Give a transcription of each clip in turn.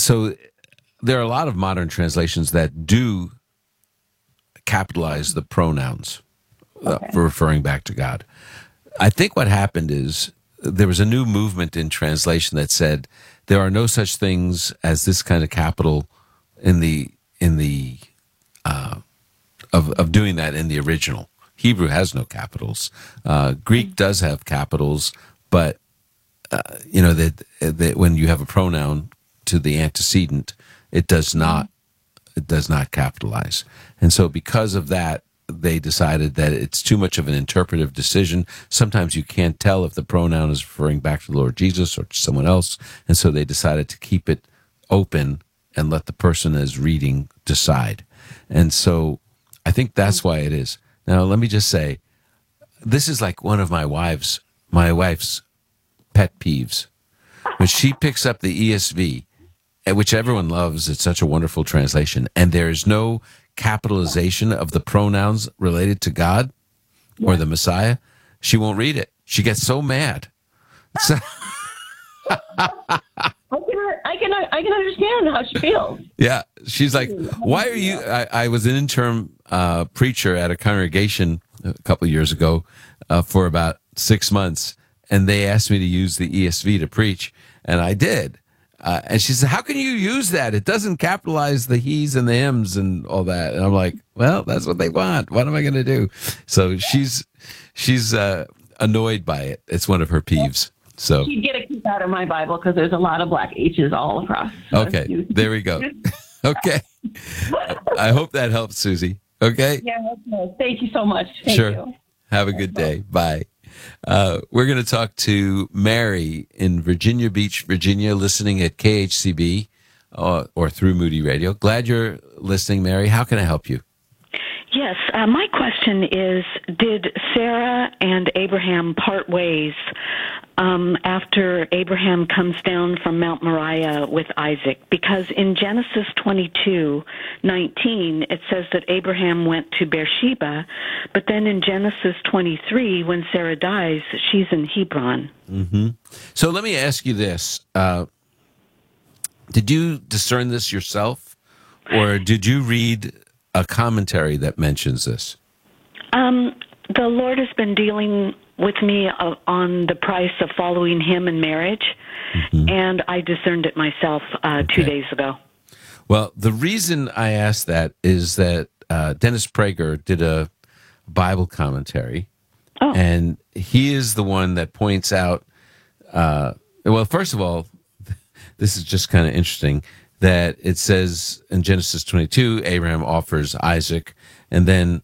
so there are a lot of modern translations that do capitalize the pronouns for referring back to God. I think what happened is there was a new movement in translation that said there are no such things as this kind of capital in the of doing that in the original. Hebrew has no capitals. Greek does have capitals, but that when you have a pronoun to the antecedent, it does not capitalize. And so because of that, they decided that it's too much of an interpretive decision. Sometimes you can't tell if the pronoun is referring back to the Lord Jesus or to someone else. And so they decided to keep it open and let the person as reading decide. And so I think that's why it is. Now, let me just say, this is like one of my wife's pet peeves. When she picks up the ESV, which everyone loves, it's such a wonderful translation, and there is no capitalization of the pronouns related to God or the Messiah, she won't read it. She gets so mad. So I can understand how she feels. Yeah, she's like, why are you... I was an interim preacher at a congregation a couple of years ago for about 6 months, and they asked me to use the ESV to preach, and I did. And she said, how can you use that? It doesn't capitalize the he's and the him's and all that. And I'm like, well, that's what they want. What am I going to do? So she's annoyed by it. It's one of her peeves. So she'd get a kick out of my Bible because there's a lot of black H's all across. Okay, there we go. Okay. I hope that helps, Susie. Okay? Yeah, okay. Thank you so much. Thank you. Have a good day. Bye. We're going to talk to Mary in Virginia Beach, Virginia, listening at KHCB or through Moody Radio. Glad you're listening, Mary. How can I help you? Yes, my question is, did Sarah and Abraham part ways after Abraham comes down from Mount Moriah with Isaac? Because in Genesis 22:19, it says that Abraham went to Beersheba, but then in Genesis 23, when Sarah dies, she's in Hebron. Mm-hmm. So let me ask you this. Did you discern this yourself, or did you read a commentary that mentions this? The Lord has been dealing with me on the price of following Him in marriage, and I discerned it myself 2 days ago. Well, the reason I asked that is that Dennis Prager did a Bible commentary, and he is the one that points out, well, first of all, this is just kind of interesting, that it says in Genesis 22, Abraham offers Isaac, and then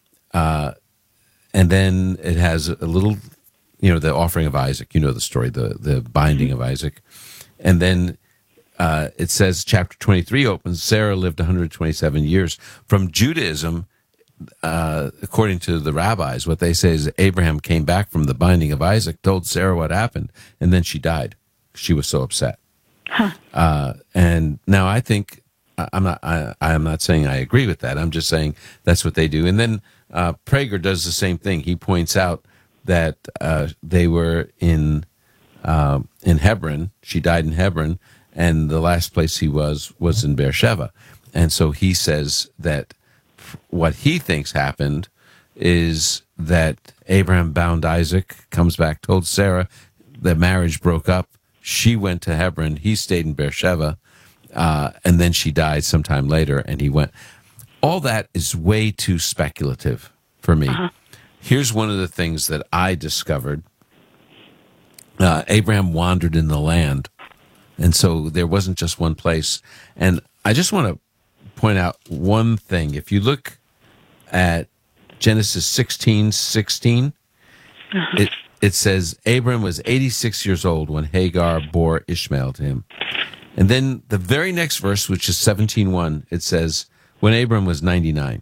it has a little, the offering of Isaac. You know the story, the binding of Isaac. And then it says chapter 23 opens, Sarah lived 127 years. From Judaism, according to the rabbis, what they say is Abraham came back from the binding of Isaac, told Sarah what happened, and then she died. She was so upset. And now I think I'm not saying I agree with that. I'm just saying that's what they do. And then Prager does the same thing. He points out that they were in Hebron. She died in Hebron, and the last place he was in Beersheba. And so he says that what he thinks happened is that Abraham bound Isaac, comes back, told Sarah, the marriage broke up. She went to Hebron. He stayed in Beersheba, and then she died sometime later, and he went. All that is way too speculative for me. Here's one of the things that I discovered. Abraham wandered in the land, and so there wasn't just one place. And I just want to point out one thing. If you look at Genesis 16:16, it says, Abram was 86 years old when Hagar bore Ishmael to him. And then the very next verse, which is 17:1, it says, when Abram was 99.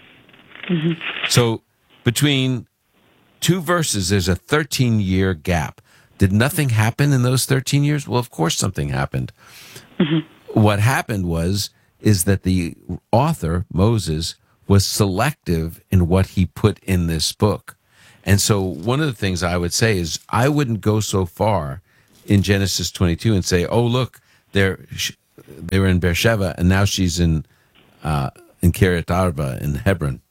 So between two verses, there's a 13-year gap. Did nothing happen in those 13 years? Well, of course something happened. What happened is that the author, Moses, was selective in what he put in this book. And so one of the things I would say is I wouldn't go so far in Genesis 22 and say, oh, look, they were in Beersheba, and now she's in Kiryat Arba in Hebron.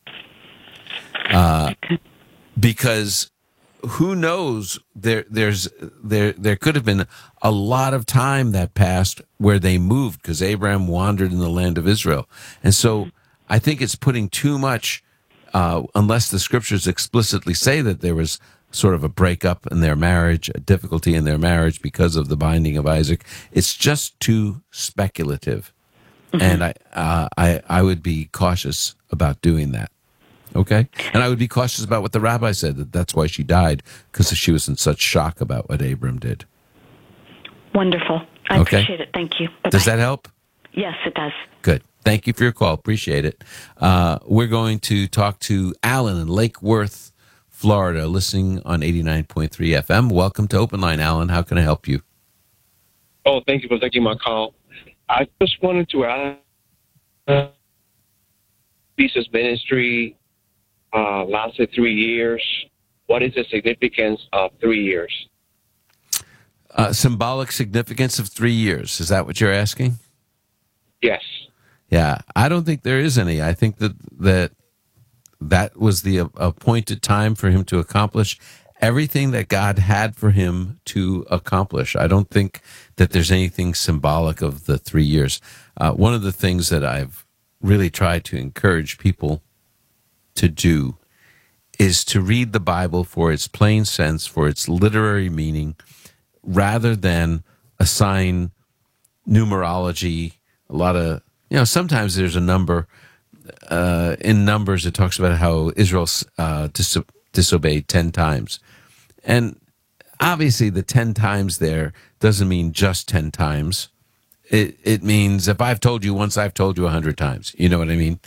Because who knows? There could have been a lot of time that passed where they moved, because Abraham wandered in the land of Israel, and so I think it's putting too much. Unless the scriptures explicitly say that there was sort of a breakup in their marriage, a difficulty in their marriage because of the binding of Isaac, it's just too speculative, and I would be cautious about doing that. Okay, and I would be cautious about what the rabbi said, that that's why she died, because she was in such shock about what Abram did. Wonderful. I appreciate it. Thank you. Bye-bye. Does that help? Yes, it does. Good. Thank you for your call. Appreciate it. We're going to talk to Alan in Lake Worth, Florida, listening on 89.3 FM. Welcome to Open Line, Alan. How can I help you? Oh, thank you for taking my call. I just wanted to ask, Jesus ministry lasted 3 years. What is the significance of 3 years? Symbolic significance of 3 years. Is that what you're asking? Yes. Yeah, I don't think there is any. I think that was the appointed time for him to accomplish everything that God had for him to accomplish. I don't think that there's anything symbolic of the 3 years. One of the things that I've really tried to encourage people to do is to read the Bible for its plain sense, for its literary meaning, rather than assign numerology. A lot of, sometimes there's a number, in Numbers it talks about how Israel disobeyed 10 times. And obviously the 10 times there doesn't mean just 10 times. It means if I've told you once, I've told you 100 times. You know what I mean?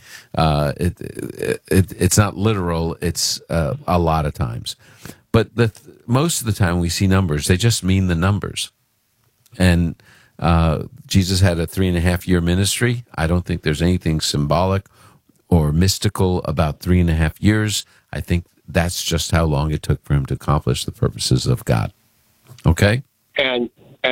It's not literal. It's a lot of times. But most of the time we see numbers, they just mean the numbers. And Jesus had a 3.5-year ministry. I don't think there's anything symbolic or mystical about 3.5 years. I think that's just how long it took for him to accomplish the purposes of God. Okay? And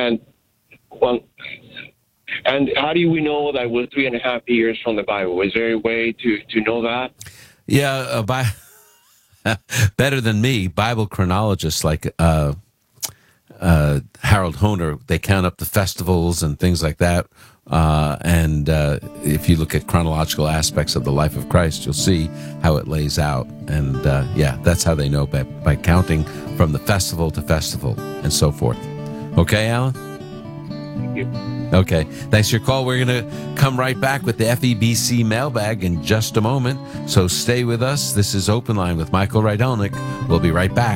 how do we know that was 3.5 years from the Bible? Is there a way to know that? Yeah, better than me, Bible chronologists like Harold Honer, they count up the festivals and things like that. And if you look at chronological aspects of the life of Christ, you'll see how it lays out. And that's how they know, by counting from the festival to festival and so forth. Okay, Alan? Thank you. Okay. Thanks for your call. We're going to come right back with the FEBC mailbag in just a moment. So stay with us. This is Open Line with Michael Rydelnik. We'll be right back.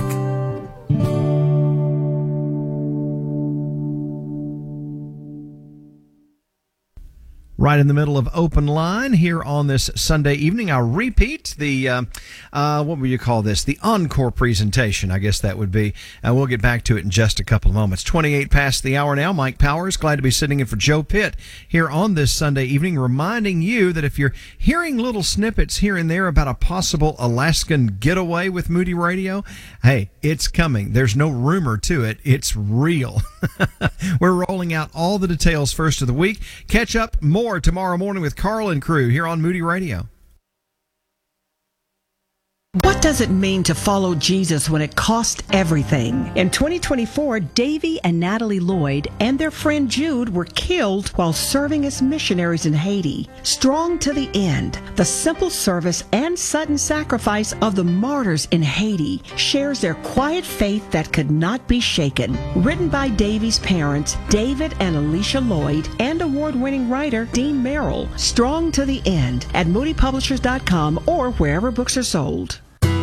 Right in the middle of Open Line here on this Sunday evening. I'll repeat the, what would you call this? The encore presentation, I guess that would be. We'll get back to it in just a couple of moments. 28 past the hour now. Mike Powers, glad to be sitting in for Joe Pitt here on this Sunday evening, reminding you that if you're hearing little snippets here and there about a possible Alaskan getaway with Moody Radio, hey, it's coming. There's no rumor to it. It's real. We're rolling out all the details first of the week. Catch up more tomorrow morning with Carl and crew here on Moody Radio. What does it mean to follow Jesus when it costs everything? In 2024, Davy and Natalie Lloyd and their friend Jude were killed while serving as missionaries in Haiti. Strong to the end, the simple service and sudden sacrifice of the martyrs in Haiti shares their quiet faith that could not be shaken. Written by Davy's parents, David and Alicia Lloyd, and award-winning writer Dean Merrill. Strong to the end at moodypublishers.com or wherever books are sold.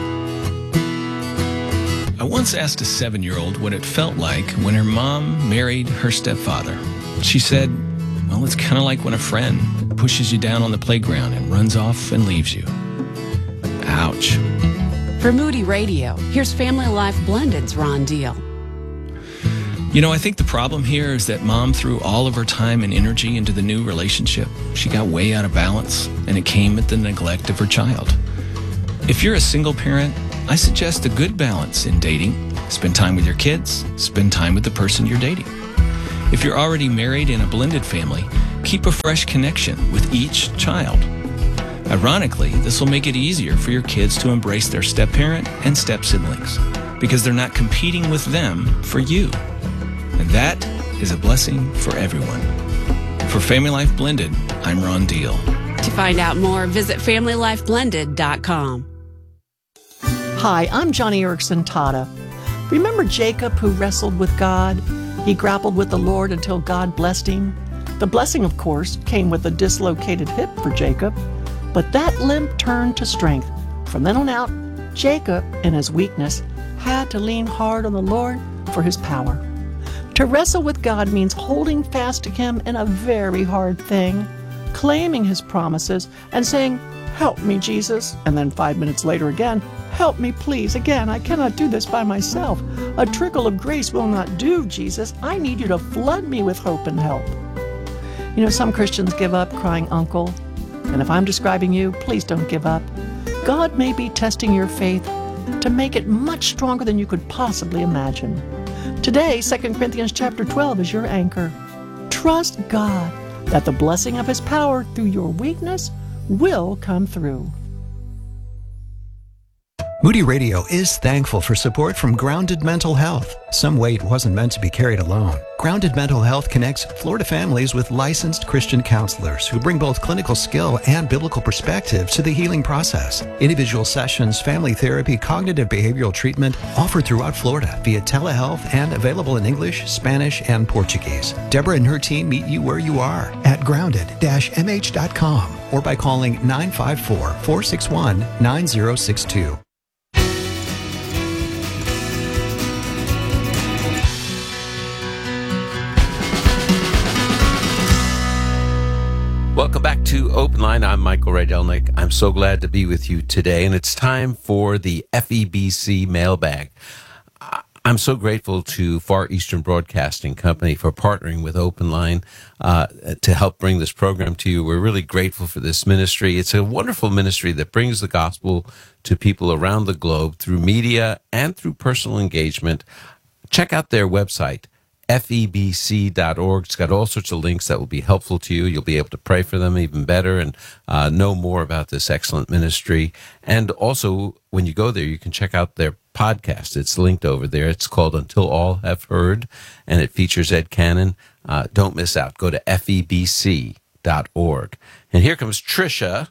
I once asked a 7-year-old what it felt like when her mom married her stepfather. She said, well, it's kind of like when a friend pushes you down on the playground and runs off and leaves you. Ouch. For Moody Radio, here's Family Life Blended's Ron Deal. I think the problem here is that mom threw all of her time and energy into the new relationship. She got way out of balance, and it came at the neglect of her child. If you're a single parent, I suggest a good balance in dating. Spend time with your kids, spend time with the person you're dating. If you're already married in a blended family, keep a fresh connection with each child. Ironically, this will make it easier for your kids to embrace their step-parent and step-siblings because they're not competing with them for you. And that is a blessing for everyone. For Family Life Blended, I'm Ron Deal. To find out more, visit FamilyLifeBlended.com. Hi, I'm Johnny Erickson Tata. Remember Jacob who wrestled with God? He grappled with the Lord until God blessed him. The blessing, of course, came with a dislocated hip for Jacob, but that limp turned to strength. From then on out, Jacob, in his weakness, had to lean hard on the Lord for his power. To wrestle with God means holding fast to Him in a very hard thing, claiming His promises and saying, "Help me, Jesus," and then 5 minutes later again, "Help me, please, again, I cannot do this by myself. A trickle of grace will not do, Jesus. I need you to flood me with hope and help." You know, some Christians give up crying uncle, and if I'm describing you, please don't give up. God may be testing your faith to make it much stronger than you could possibly imagine. Today, 2 Corinthians chapter 12 is your anchor. Trust God that the blessing of His power through your weakness will come through. Moody Radio is thankful for support from Grounded Mental Health. Some weight wasn't meant to be carried alone. Grounded Mental Health connects Florida families with licensed Christian counselors who bring both clinical skill and biblical perspective to the healing process. Individual sessions, family therapy, cognitive behavioral treatment offered throughout Florida via telehealth and available in English, Spanish, and Portuguese. Deborah and her team meet you where you are at grounded-mh.com or by calling 954-461-9062. Welcome back to Open Line. I'm Michael Rydelnik. I'm so glad to be with you today, and it's time for the FEBC mailbag. I'm so grateful to Far Eastern Broadcasting Company for partnering with Open Line to help bring this program to you. We're really grateful for this ministry. It's a wonderful ministry that brings the gospel to people around the globe through media and through personal engagement. Check out their website, FEBC.org. It's got all sorts of links that will be helpful to you. You'll be able to pray for them even better and know more about this excellent ministry. And also, when you go there, you can check out their podcast. It's linked over there. It's called Until All Have Heard, and it features Ed Cannon. Don't miss out. Go to FEBC.org. And here comes Tricia,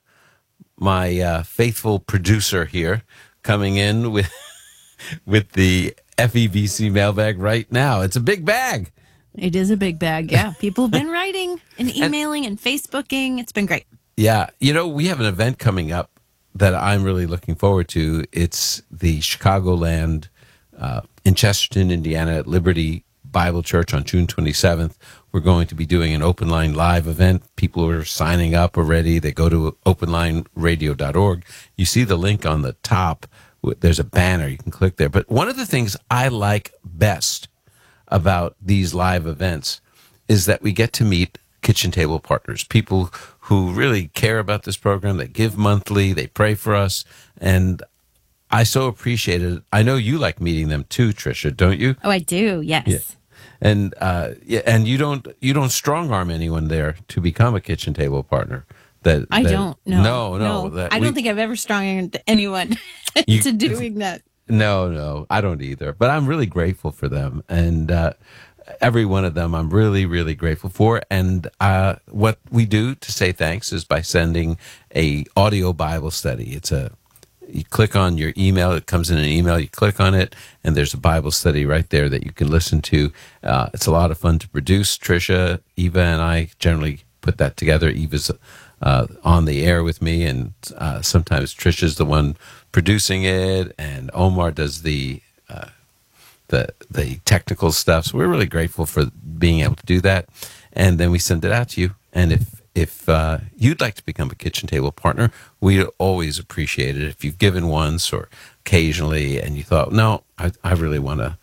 my faithful producer here, coming in with the FEBC mailbag right now. It's a big bag. It is a big bag, yeah. People have been writing and emailing and Facebooking. It's been great. Yeah. You know, we have an event coming up that I'm really looking forward to. It's the Chicagoland in Chesterton, Indiana, at Liberty Bible Church on June 27th. We're going to be doing an Open Line Live event. People are signing up already. They go to openlineradio.org. You see the link on the top. There's a banner. You can click there. But one of the things I like best about these live events is that we get to meet kitchen table partners, people who really care about this program. They give monthly. They pray for us. And I so appreciate it. I know you like meeting them too, Tricia, don't you? Oh, I do. Yes. Yeah. And and you don't strong arm anyone there to become a kitchen table partner. I don't. No. No. I don't think I've ever strong-armed anyone into doing that. No, I don't either. But I'm really grateful for them, and every one of them I'm really, really grateful for. And what we do to say thanks is by sending a audio Bible study. You click on your email, it comes in an email, you click on it, and there's a Bible study right there that you can listen to. It's a lot of fun to produce. Tricia, Eva, and I generally put that together. Eva's on the air with me, and sometimes Trisha's the one producing it, and Omar does the technical stuff. So we're really grateful for being able to do that, and then we send it out to you. And if you'd like to become a kitchen table partner, we always appreciate it. If you've given once or occasionally, and you thought, no, I really want to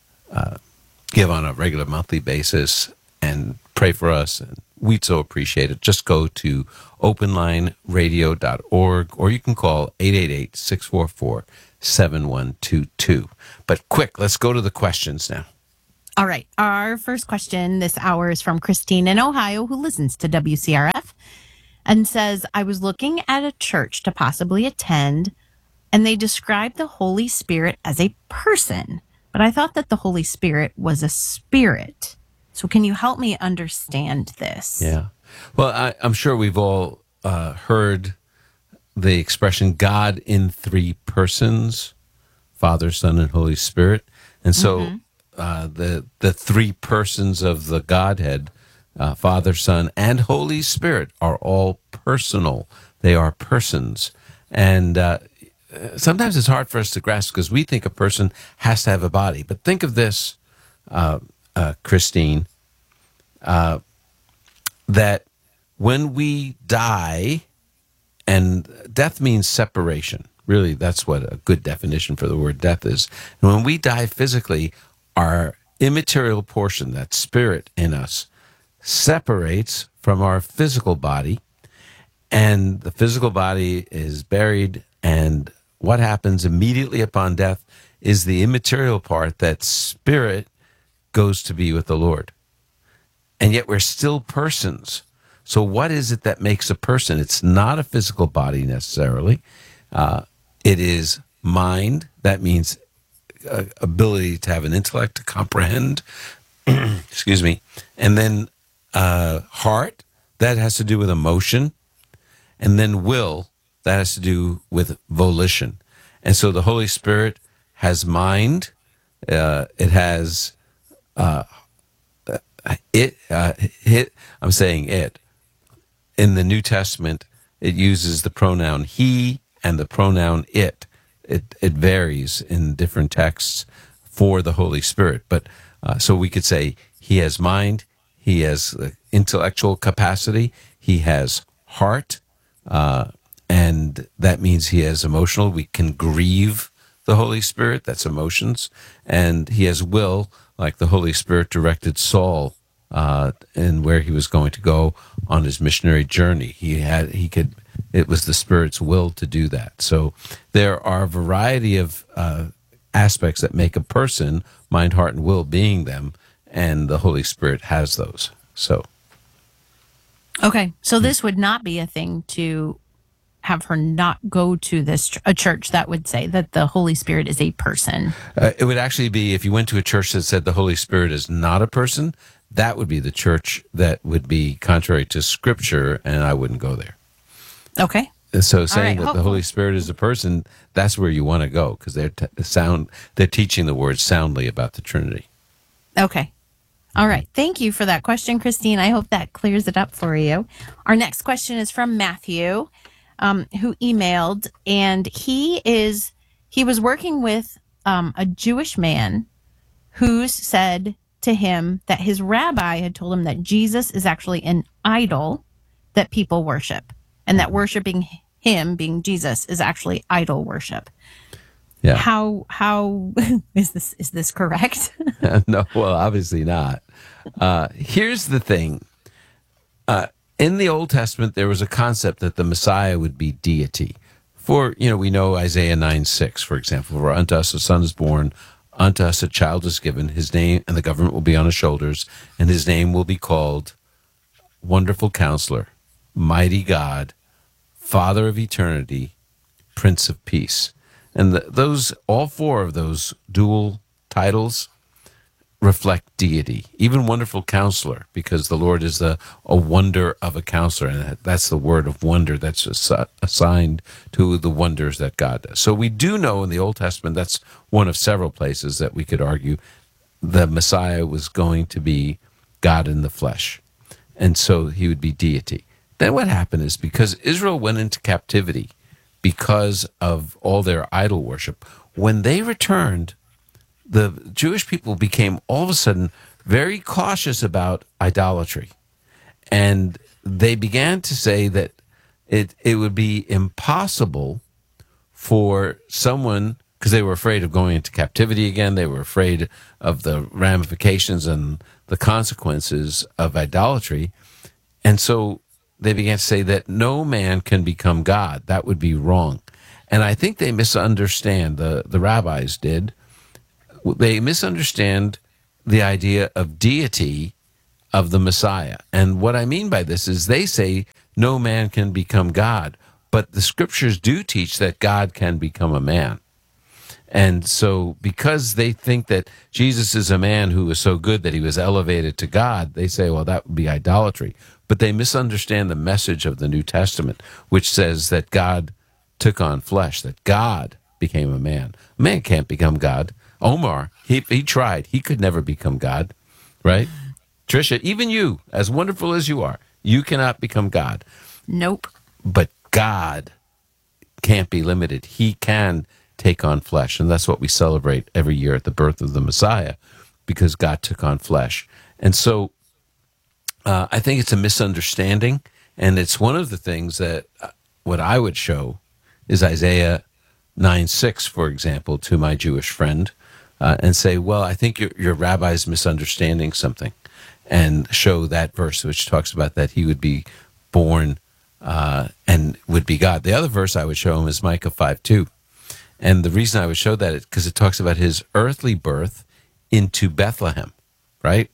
give on a regular monthly basis and pray for us, and we'd so appreciate it. Just go to openlineradio.org, or you can call 888-644-7122. But quick, let's go to the questions now. All right. Our first question this hour is from Christine in Ohio, who listens to WCRF and says, I was looking at a church to possibly attend, and they described the Holy Spirit as a person, but I thought that the Holy Spirit was a spirit. So can you help me understand this? Yeah. Well, I'm sure we've all heard the expression God in three persons, Father, Son, and Holy Spirit. And so the three persons of the Godhead, Father, Son, and Holy Spirit, are all personal. They are persons. And sometimes it's hard for us to grasp because we think a person has to have a body. But think of this, Christine, that when we die, and death means separation. Really, that's what a good definition for the word death is. And when we die physically, our immaterial portion, that spirit in us, separates from our physical body, and the physical body is buried, and what happens immediately upon death is the immaterial part, that spirit goes to be with the Lord. And yet we're still persons. So what is it that makes a person? It's not a physical body necessarily. It is mind. That means ability to have an intellect, to comprehend. Excuse me. And then heart. That has to do with emotion. And then will. That has to do with volition. And so the Holy Spirit has mind. It has I'm saying it. In the New Testament, it uses the pronoun he and the pronoun it. It varies in different texts for the Holy Spirit. But so we could say he has mind, he has intellectual capacity, he has heart, and that means he has emotional. We can grieve the Holy Spirit, that's emotions. And he has will, like the Holy Spirit directed Saul and where he was going to go on his missionary journey. It was the Spirit's will to do that. So there are a variety of aspects that make a person, mind, heart, and will being them, and the Holy Spirit has those. So. Okay. So this would not be a thing to have her not go to a church that would say that the Holy Spirit is a person. It would actually be, if you went to a church that said the Holy Spirit is not a person, that would be the church that would be contrary to Scripture, and I wouldn't go there. Okay. So saying that the Holy Spirit is a person, that's where you want to go, because they're teaching the word soundly about the Trinity. Okay. All right. Thank you for that question, Christine. I hope that clears it up for you. Our next question is from Matthew, who emailed, and he was working with a Jewish man who said to him that his rabbi had told him that Jesus is actually an idol that people worship, and that worshiping him, being Jesus, is actually idol worship. Yeah. How is this correct? No, well, obviously not. Here's the thing. In the Old Testament, there was a concept that the Messiah would be deity. We know Isaiah 9:6, for example, for unto us a son is born, unto us a child is given, his name, and the government will be on his shoulders, and his name will be called Wonderful Counselor, Mighty God, Father of Eternity, Prince of Peace. And all four of those dual titles reflect deity. Even Wonderful Counselor, because the Lord is a wonder of a counselor, and that's the word of wonder that's assigned to the wonders that God does. So we do know in the Old Testament, that's one of several places that we could argue the Messiah was going to be God in the flesh, and so he would be deity. Then what happened is, because Israel went into captivity because of all their idol worship, when they returned, the Jewish people became all of a sudden very cautious about idolatry. And they began to say that it would be impossible for someone, because they were afraid of going into captivity again, they were afraid of the ramifications and the consequences of idolatry. And so they began to say that no man can become God. That would be wrong. And I think they misunderstand, the rabbis did. They misunderstand the idea of deity of the Messiah. And what I mean by this is they say no man can become God, but the scriptures do teach that God can become a man. And so because they think that Jesus is a man who was so good that he was elevated to God, they say, well, that would be idolatry. But they misunderstand the message of the New Testament, which says that God took on flesh, that God became a man. A man can't become God. Omar, he tried. He could never become God, right? Tricia, even you, as wonderful as you are, you cannot become God. Nope. But God can't be limited. He can take on flesh, and that's what we celebrate every year at the birth of the Messiah, because God took on flesh. And so I think it's a misunderstanding, and it's one of the things that what I would show is Isaiah 9:6, for example, to my Jewish friend, and say, well, I think your rabbi's misunderstanding something, and show that verse which talks about that he would be born and would be God. The other verse I would show him is Micah 5:2. And the reason I would show that is because it talks about his earthly birth into Bethlehem, right?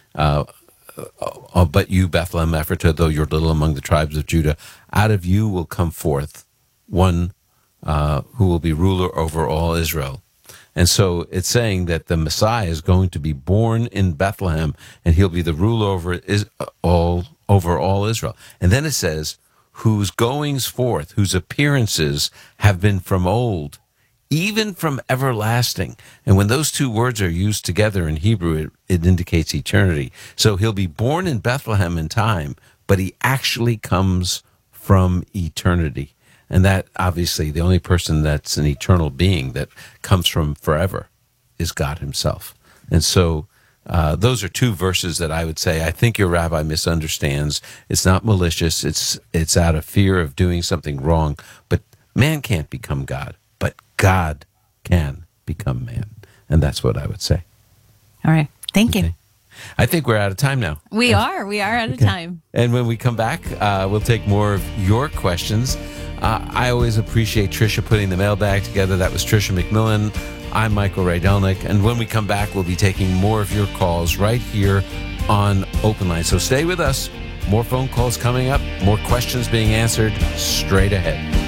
But you, Bethlehem Ephratah, though you're little among the tribes of Judah, out of you will come forth one who will be ruler over all Israel. And so it's saying that the Messiah is going to be born in Bethlehem, and he'll be the ruler over all Israel. And then it says, whose goings forth, whose appearances have been from old, even from everlasting. And when those two words are used together in Hebrew, it indicates eternity. So he'll be born in Bethlehem in time, but he actually comes from eternity. And that, obviously, the only person that's an eternal being that comes from forever is God himself. And so those are two verses that I would say, I think your rabbi misunderstands. It's not malicious. It's out of fear of doing something wrong. But man can't become God. But God can become man. And that's what I would say. All right. Thank you. I think we're out of time now. We are out of time. And when we come back, we'll take more of your questions. I always appreciate Tricia putting the mailbag together. That was Tricia McMillan. I'm Michael Rydelnik. And when we come back, we'll be taking more of your calls right here on Open Line. So stay with us. More phone calls coming up. More questions being answered straight ahead.